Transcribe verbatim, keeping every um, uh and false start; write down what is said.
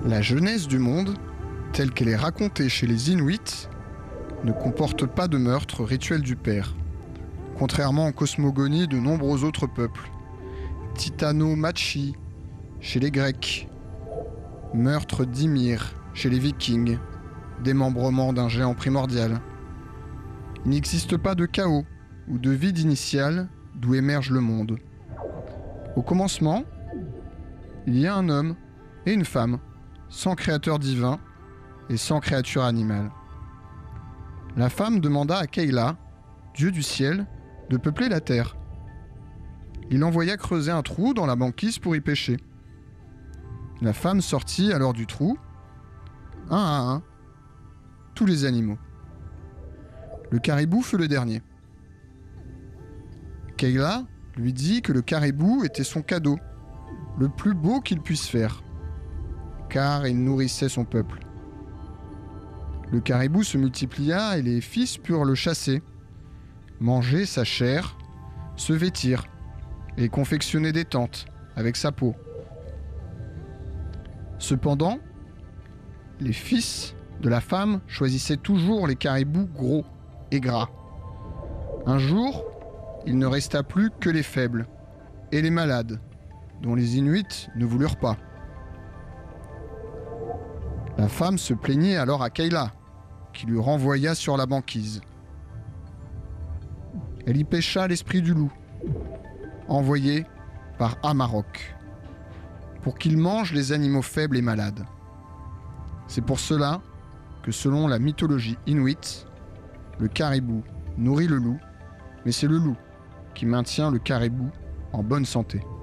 La jeunesse du monde, telle qu'elle est racontée chez les Inuits, ne comporte pas de meurtre rituel du père, contrairement aux cosmogonies de nombreux autres peuples. Titano-Machi chez les Grecs, meurtre d'Ymir chez les Vikings, démembrement d'un géant primordial. Il n'existe pas de chaos ou de vide initial d'où émerge le monde. Au commencement, il y a un homme et une femme, sans créateur divin et sans créature animale. La femme demanda à Kayla, dieu du ciel, de peupler la terre. Il envoya creuser un trou dans la banquise pour y pêcher. La femme sortit alors du trou, un à un, tous les animaux. Le caribou fut le dernier. Kayla lui dit que le caribou était son cadeau, le plus beau qu'il puisse faire, car il nourrissait son peuple. Le caribou se multiplia et les fils purent le chasser, manger sa chair, se vêtir et confectionner des tentes avec sa peau. Cependant, les fils de la femme choisissaient toujours les caribous gros et gras. Un jour, il ne resta plus que les faibles et les malades, dont les Inuits ne voulurent pas. La femme se plaignit alors à Kayla, qui lui renvoya sur la banquise. Elle y pêcha l'esprit du loup, envoyé par Amarok, pour qu'il mange les animaux faibles et malades. C'est pour cela que selon la mythologie inuite, le caribou nourrit le loup, mais c'est le loup qui maintient le caribou en bonne santé.